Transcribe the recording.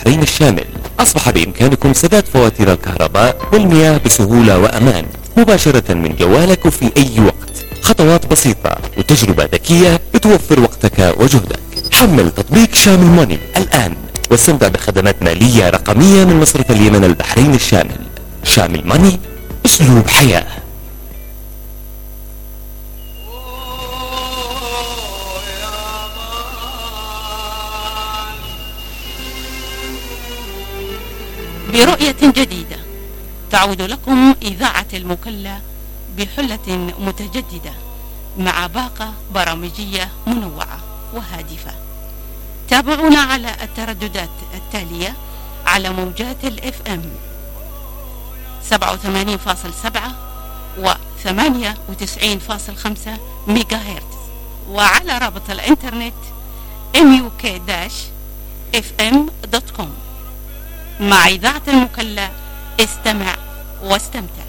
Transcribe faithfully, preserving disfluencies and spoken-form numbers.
البحرين الشامل. أصبح بإمكانكم سداد فواتير الكهرباء والمياه بسهولة وأمان مباشرة من جوالك وفي أي وقت. خطوات بسيطة وتجربة ذكية بتوفر وقتك وجهدك. حمل تطبيق شامل موني الآن واستمتع بخدمات مالية رقمية من مصرف اليمن البحرين الشامل. شامل موني، أسلوب حياة. برؤية جديدة تعود لكم إذاعة المكلا بحلة متجددة مع باقة برامجية منوعة وهادفة. تابعونا على الترددات التالية على موجات الاف ام سبعة وثمانين فاصلة سبعة و ثمانية وتسعين فاصلة خمسة ميجا هرتز، وعلى رابط الانترنت ام يو كي اف ام دوت كوم. مع إذاعة المكلا استمع واستمتع.